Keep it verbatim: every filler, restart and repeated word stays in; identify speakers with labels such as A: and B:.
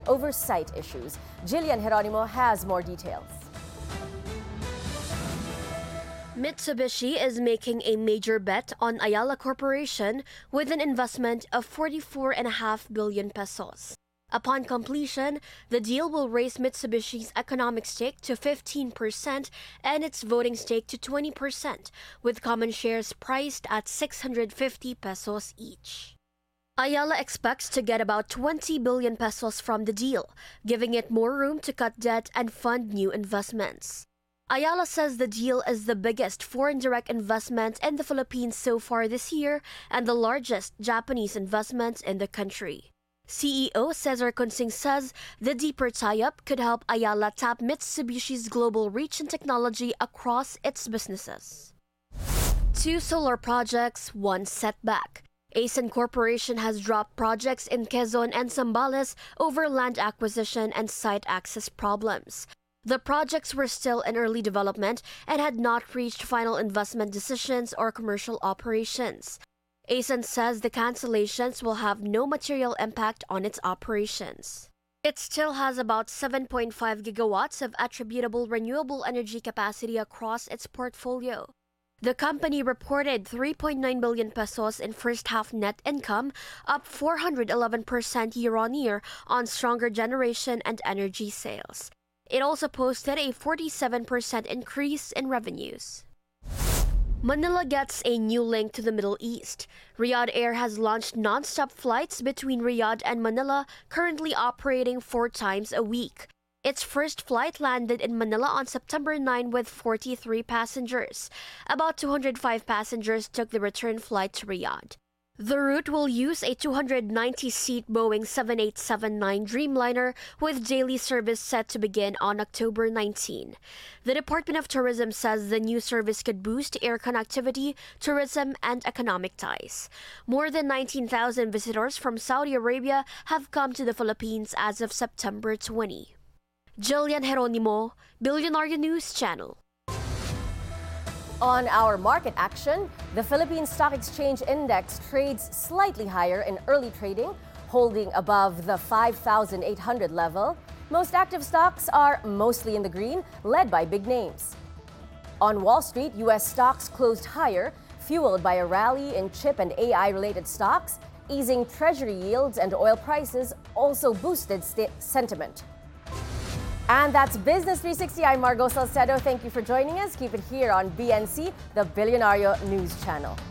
A: oversight issues. Jillian Geronimo has more details.
B: Mitsubishi is making a major bet on Ayala Corporation with an investment of forty-four point five billion pesos. Upon completion, the deal will raise Mitsubishi's economic stake to fifteen percent and its voting stake to twenty percent, with common shares priced at six hundred fifty pesos each. Ayala expects to get about twenty billion pesos from the deal, giving it more room to cut debt and fund new investments. Ayala says the deal is the biggest foreign direct investment in the Philippines so far this year and the largest Japanese investment in the country. C E O Cesar Consing says the deeper tie-up could help Ayala tap Mitsubishi's global reach and technology across its businesses. Two solar projects, one setback. Asen Corporation has dropped projects in Quezon and Zambales over land acquisition and site access problems. The projects were still in early development and had not reached final investment decisions or commercial operations. Asen says the cancellations will have no material impact on its operations. It still has about seven point five gigawatts of attributable renewable energy capacity across its portfolio. The company reported three point nine billion pesos in first-half net income, up four hundred eleven percent year-on-year on stronger generation and energy sales. It also posted a forty-seven percent increase in revenues. Manila gets a new link to the Middle East. Riyadh Air has launched non-stop flights between Riyadh and Manila, currently operating four times a week. Its first flight landed in Manila on September ninth with forty-three passengers. About two hundred five passengers took the return flight to Riyadh. The route will use a two hundred ninety seat Boeing seven eight seven nine Dreamliner with daily service set to begin on October nineteenth. The Department of Tourism says the new service could boost air connectivity, tourism, and economic ties. More than nineteen thousand visitors from Saudi Arabia have come to the Philippines as of September twentieth. Jillian Geronimo, Billionaire News Channel.
A: On our market action, the Philippine Stock Exchange Index trades slightly higher in early trading, holding above the five thousand eight hundred level. Most active stocks are mostly in the green, led by big names. On Wall Street, U S stocks closed higher, fueled by a rally in chip and A I-related stocks. Easing treasury yields and oil prices also boosted sentiment. And that's Business three sixty. I'm Margot Salcedo. Thank you for joining us. Keep it here on B N C, the Billionaire News Channel.